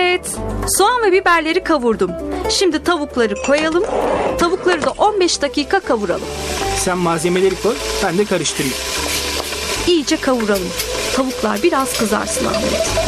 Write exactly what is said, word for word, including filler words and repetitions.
Evet, soğan ve biberleri kavurdum. Şimdi tavukları koyalım. Tavukları da on beş dakika kavuralım. Sen malzemeleri koy, ben de karıştırayım. İyice kavuralım. Tavuklar biraz kızarsın Ahmet.